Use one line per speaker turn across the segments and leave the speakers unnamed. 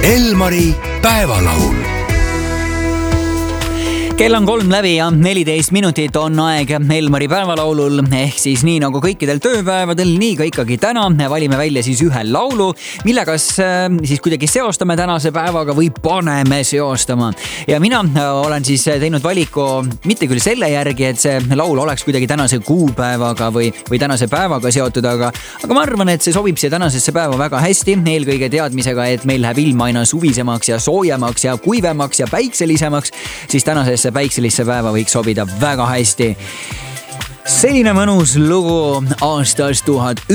Elmari päevalaul.
Kell on 3 läbi ja 14 minutit on aeg Elmari päevalaulul, ehk siis nii nagu kõikidel tööpäevadel, nii ka ikkagi täna valime välja siis ühe laulu, mille kas siis kuidagi seostame tänase päevaga või paneme seostama. Ja mina olen siis teinud valiku mitte küll selle järgi, et see laul oleks kuidagi tänase kuupäevaga või tänase päevaga seotud, aga ma arvan, et see sobib siia tänasesse päeva väga hästi, eelkõige teadmisega, et meil läheb ilm aina suvisemaks ja soojemaks ja kuivemaks ja päikselisemaks, siis tänasesse päikselisse päeva võiks sobida väga hästi. Selline mõnus lugu aastast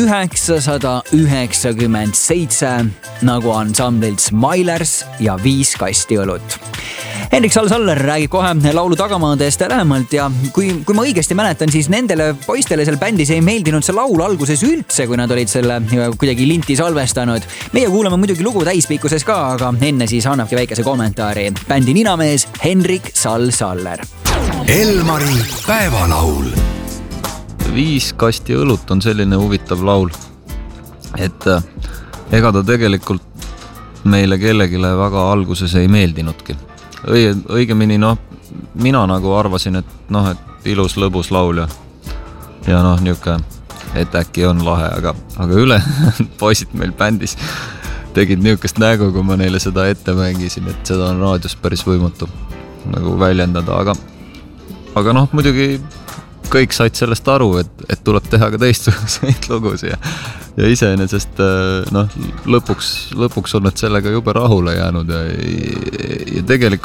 1997 nagu ansamblilt Smilers ja 5 kasti õlut. Hendrik Sall-Saller räägib kohe laulu tagamaadest lähemalt ja kui ma õigesti mäletan, siis nendele poistele seal bändis ei meeldinud see laul alguses üldse, kui nad olid selle kuidagi linti salvestanud. Meie kuulame muidugi lugu täispikkuses ka, aga enne siis annabki väikese kommentaari. Bändi ninamees Hendrik Sall-Saller.
Elmari päevalaul.
5 kasti õlut on selline huvitav laul, et ega ta tegelikult meile kellegile väga alguses ei meeldinudki. Õigemini, mina nagu arvasin, et ilus lõbus laul ja niuke, et äkki on lahe, aga üle poisid meil bändis tegid niukest nägu, kui ma neile seda ette mängisin, et seda on raadios päris võimatu nagu väljendada, aga muidugi kõik said sellest aru, et tuleb teha ka teistsuguseid lugusid ja iseenesest lõpuks on nad sellega jube rahule jäänud ja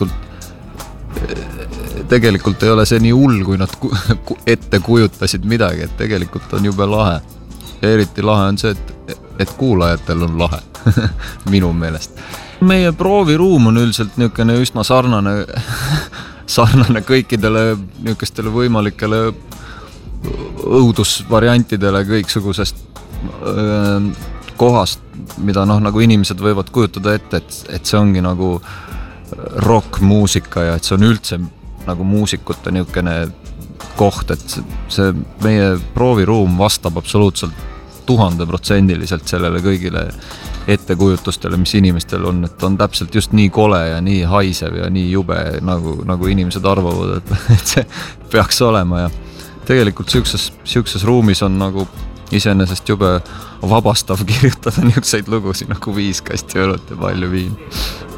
tegelikult ei ole see nii hull, kui nad ette kujutasid midagi, et tegelikult on jube lahe. Ja eriti lahe on see, et kuulajatel on lahe, minu meelest. Meie prooviruum on üldiselt niisugune üsna sarnane kõikidele niisugustele võimalikele õudusvariantidele kõiksugusest kohast, mida nagu inimesed võivad kujutada ette, et see ongi nagu rock-muusika ja et see on üldse nagu muusikute niisugune koht, et see meie prooviruum vastab absoluutselt 1000% sellele kõigile ettekujutustele, mis inimestel on, et on täpselt just nii kole ja nii haisev ja nii jube, nagu inimesed arvavad, et see peaks olema ja tegelikult siukses ruumis on nagu iseenesest jube vabastav kirjutada niisuguseid lugusid nagu 5 kasti õlut ja palju viin.